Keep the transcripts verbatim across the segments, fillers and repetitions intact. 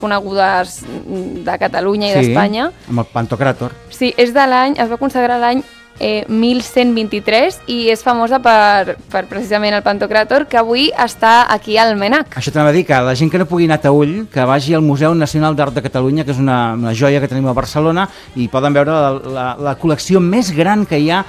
conegudes de Catalunya i sí, d'Espanya. amb el Pantocràtor. Sí, és de l'any, es va consagrar l'any eh, mil cent vint-i-tres i és famosa per, per precisament el Pantocràtor, que avui està aquí al Mnac. Això t'anava a dir, que la gent que no pugui anar a Taüll, que vagi al Museu Nacional d'Art de Catalunya, que és una, una joia que tenim a Barcelona, i poden veure la, la, la col·lecció més gran que hi ha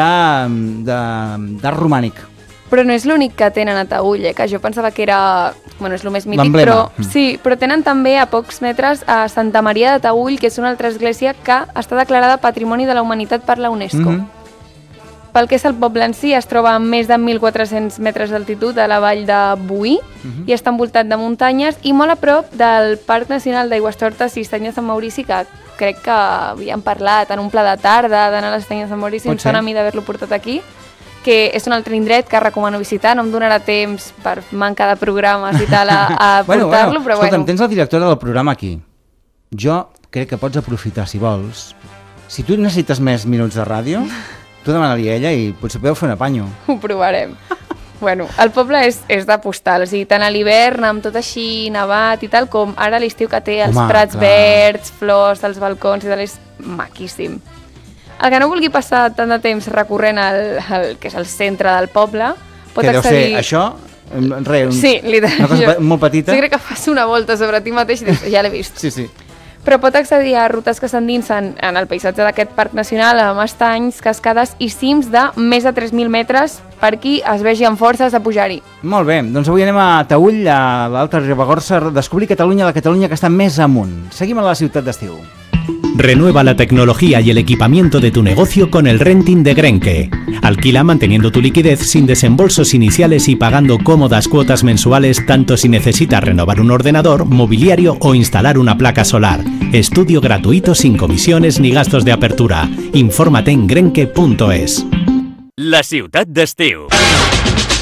d'art romànic. Però no és l'únic que tenen a Taüll, eh? Que jo pensava que era... Bueno, és el més mític, l'emblema. però... Sí, però tenen també a pocs metres a Santa Maria de Taüll, que és una altra església que està declarada Patrimoni de la Humanitat per la UNESCO. Mm-hmm. Pel que és el poble en si, es troba a més de mil quatre-cents metres d'altitud a la vall de Boí, mm-hmm. i està envoltat de muntanyes i molt a prop del Parc Nacional d'Aigüestortes i Estany de Sant Maurici, que crec que havíem parlat en un pla de tarda d'anar a l'Estany de Sant Maurici, em sona a mi d'haver-lo portat aquí, que és un altre indret que recomano visitar, no em donarà temps per manca de programes i tal a, a bueno, portar-lo, bueno, però escolta'm, bueno. tens la directora del programa aquí. Jo crec que pots aprofitar, si vols. Si tu necessites més minuts de ràdio, tu demana-li a ella i potser podeu fer un apanyo. Ho provarem. Bueno, el poble és, és de postal, o sigui, tant a l'hivern amb tot així nevat i tal, com ara a l'estiu que té els Home, prats clar. verds, flors, els balcons i tal, és maquíssim. El que no vulgui passar tant de temps recorrent el, el que és el centre del poble, pot que deu accedir... ser això? Re, un, sí, una cosa jo, molt petita? Sí, crec que fas una volta sobre ti mateix i dius, ja l'he vist. Sí, sí. Però pot accedir a rutes que s'endinsen en el paisatge d'aquest parc nacional amb estanys, cascades i cims de més de tres mil metres per qui es vegi amb forces de pujar-hi. Molt bé, doncs avui anem a Taüll, a l'Alta Ribagorça, a descobrir Catalunya, la Catalunya que està més amunt. Seguim a la ciutat d'estiu. Renueva la tecnología y el equipamiento de tu negocio con el renting de Grenke. Alquila manteniendo tu liquidez sin desembolsos iniciales y pagando cómodas cuotas mensuales tanto si necesitas renovar un ordenador, mobiliario o instalar una placa solar. Estudio gratuito sin comisiones ni gastos de apertura. Infórmate en grenke punto es. La ciutat d'estiu.